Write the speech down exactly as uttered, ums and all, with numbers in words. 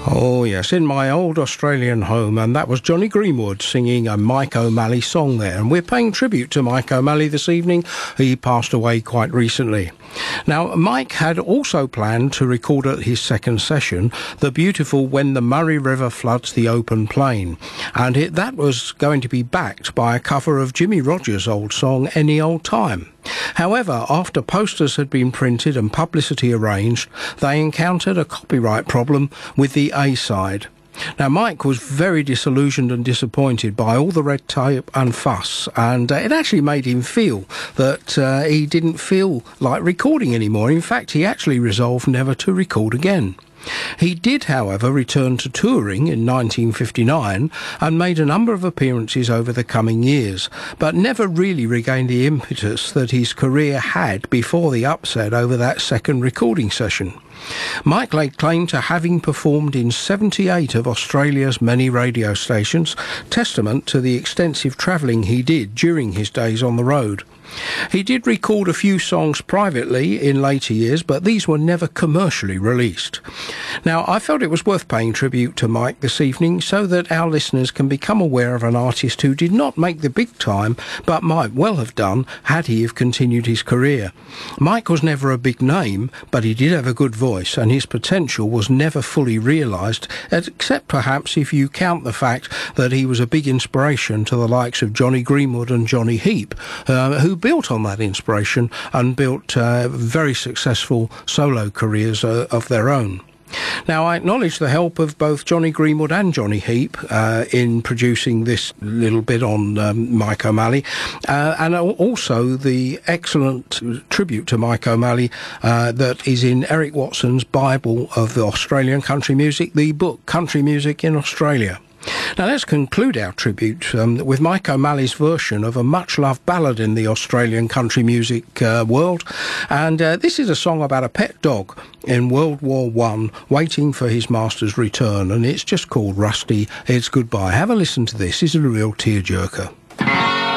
Oh yes, in my old Australian home, and that was Johnny Greenwood singing a Mike O'Malley song there, and we're paying tribute to Mike O'Malley this evening. He passed away quite recently. Now, Mike had also planned to record at his second session the beautiful When the Murray River Floods the Open Plain, and it, that was going to be backed by a cover of Jimmy Rogers' old song Any Old Time. However, after posters had been printed and publicity arranged, they encountered a copyright problem with the A-side. Now, Mike was very disillusioned and disappointed by all the red tape and fuss, and uh, it actually made him feel that uh, he didn't feel like recording anymore. In fact, he actually resolved never to record again. He did, however, return to touring in nineteen fifty-nine and made a number of appearances over the coming years, but never really regained the impetus that his career had before the upset over that second recording session. Mike laid claim to having performed in seventy-eight of Australia's many radio stations, testament to the extensive travelling he did during his days on the road. He did record a few songs privately in later years, but these were never commercially released. Now, I felt it was worth paying tribute to Mike this evening so that our listeners can become aware of an artist who did not make the big time, but might well have done had he have continued his career. Mike was never a big name, but he did have a good voice, and his potential was never fully realised, except perhaps if you count the fact that he was a big inspiration to the likes of Johnny Greenwood and Johnny Heap, uh, who built on that inspiration and built uh, very successful solo careers uh, of their own. Now, I acknowledge the help of both Johnny Greenwood and Johnny Heap uh, in producing this little bit on um, Mike O'Malley, uh, and also the excellent tribute to Mike O'Malley uh, that is in Eric Watson's Bible of the Australian Country Music, the book Country Music in Australia. Now, let's conclude our tribute um, with Mike O'Malley's version of a much-loved ballad in the Australian country music uh, world. And uh, this is a song about a pet dog in World War One waiting for his master's return. And it's just called Rusty, It's Goodbye. Have a listen to this. This is a real tearjerker.